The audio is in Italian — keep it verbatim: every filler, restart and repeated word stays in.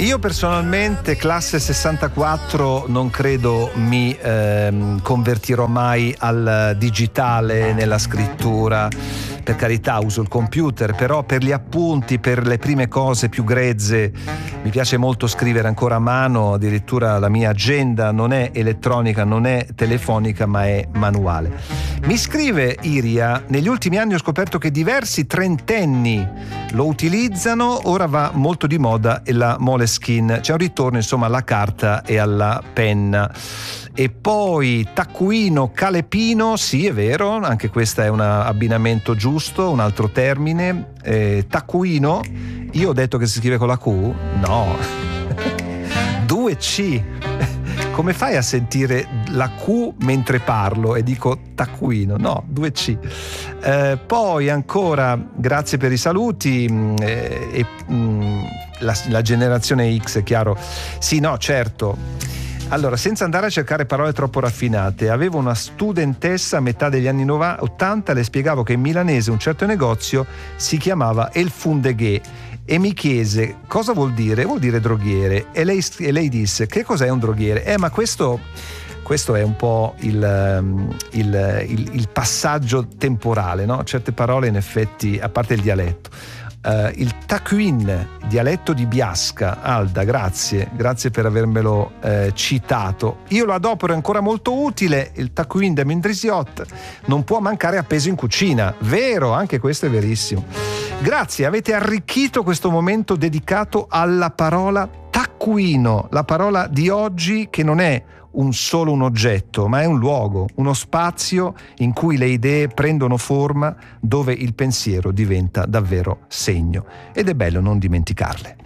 Io personalmente, classe sessantaquattro, non credo mi ehm, convertirò mai al digitale nella scrittura. Per carità, uso il computer, però per gli appunti, per le prime cose più grezze, mi piace molto scrivere ancora a mano. Addirittura la mia agenda non è elettronica, non è telefonica, ma è manuale. Mi scrive Iria: negli ultimi anni ho scoperto che diversi trentenni lo utilizzano, ora va molto di moda la Moleskine, c'è un ritorno insomma alla carta e alla penna. E poi taccuino, calepino, sì, è vero, anche questo è un abbinamento giusto, un altro termine. eh, taccuino, io ho detto che si scrive con la Q? No. due C. Come fai a sentire la Q mentre parlo e dico taccuino? No, due C. Eh, poi ancora, grazie per i saluti. Eh, e, mh, la, la generazione X, è chiaro. Sì, no, certo. Allora, senza andare a cercare parole troppo raffinate, avevo una studentessa a metà degli anni ottanta, le spiegavo che in milanese un certo negozio si chiamava El Fundeghe e mi chiese cosa vuol dire. Vuol dire droghiere. E lei, e lei disse: che cos'è un droghiere? Eh, ma questo, questo è un po' il, il, il, il passaggio temporale, no? Certe parole, in effetti, a parte il dialetto. Uh, il Tacuin, dialetto di Biasca. Alda, grazie, grazie per avermelo eh, citato. Io lo adopero, è ancora molto utile. Il Tacuin de Mendrisiot non può mancare appeso in cucina. Vero, anche questo è verissimo. Grazie, avete arricchito questo momento dedicato alla parola taccuino, la parola di oggi che non è un solo un oggetto, ma è un luogo, uno spazio in cui le idee prendono forma, dove il pensiero diventa davvero segno. Ed è bello non dimenticarle.